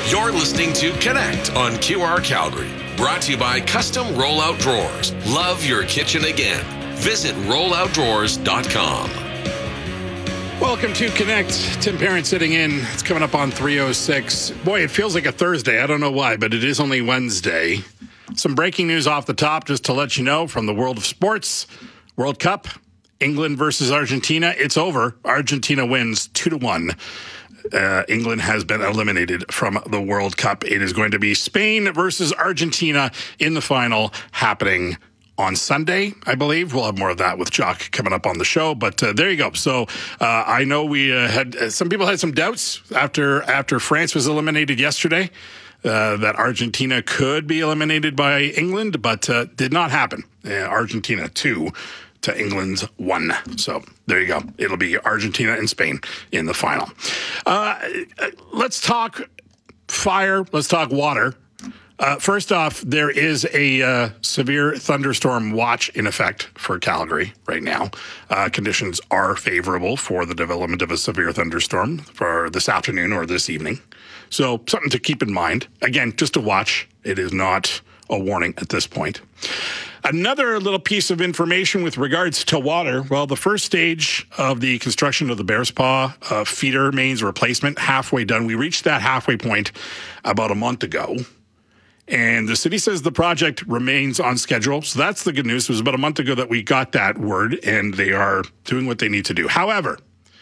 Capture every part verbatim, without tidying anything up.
You're listening to Connect on Q R Calgary. Brought to you by Custom Rollout Drawers. Love your kitchen again. Visit roll out drawers dot com. Welcome to Connect. Tim Parent sitting in. It's coming up on three oh six. Boy, it feels like a Thursday. I don't know why, but it is only Wednesday. Some breaking news off the top, just to let you know, from the world of sports. World Cup, England versus Argentina. It's over. Argentina wins two to one. Uh, England has been eliminated from the World Cup. It is going to be Spain versus Argentina in the final, happening on Sunday, I believe. We'll have more of that with Jock coming up on the show. But uh, there you go. So uh, I know we uh, had uh, some people had some doubts after after France was eliminated yesterday uh, that Argentina could be eliminated by England, but uh, did not happen. Uh, Argentina two to England's one. So there you go. It'll be Argentina and Spain in the final. Uh, let's talk fire. Let's talk water. Uh, first off, there is a uh, severe thunderstorm watch in effect for Calgary right now. Uh, conditions are favorable for the development of a severe thunderstorm for this afternoon or this evening. So something to keep in mind. Again, just a watch. It is not a warning at this point. Another little piece of information with regards to water. Well, the first stage of the construction of the Bearspaw uh, feeder mains replacement, halfway done. We reached that halfway point about a month ago. And the city says the project remains on schedule. So that's the good news. It was about a month ago that we got that word, and they are doing what they need to do. However,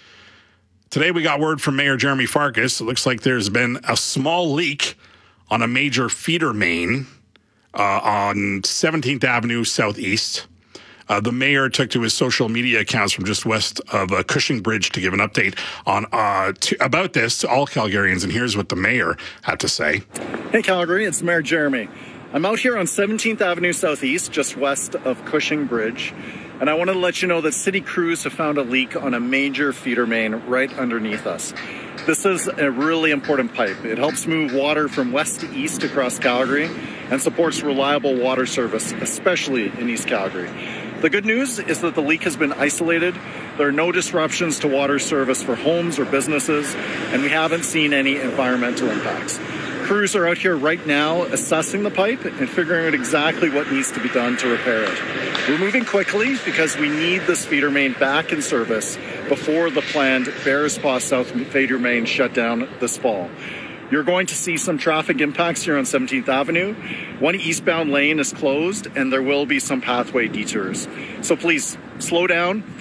today we got word from Mayor Jeremy Farkas. It looks like there's been a small leak on a major feeder main uh, on seventeenth Avenue Southeast. Uh, the mayor took to his social media accounts from just west of uh, Cushing Bridge to give an update on uh, to, about this to all Calgarians. And here's what the mayor had to say. Hey, Calgary, it's Mayor Jeremy. I'm out here on seventeenth Avenue Southeast, just west of Cushing Bridge. And I wanted to let you know that city crews have found a leak on a major feeder main right underneath us. This is a really important pipe. It helps move water from west to east across Calgary and supports reliable water service, especially in East Calgary. The good news is that the leak has been isolated. There are no disruptions to water service for homes or businesses, and we haven't seen any environmental impacts. Crews are out here right now assessing the pipe and figuring out exactly what needs to be done to repair it. We're moving quickly because we need this feeder main back in service before the planned Bearspaw South feeder main shut down this fall. You're going to see some traffic impacts here on seventeenth Avenue. One eastbound lane is closed, and there will be some pathway detours. So please, slow down.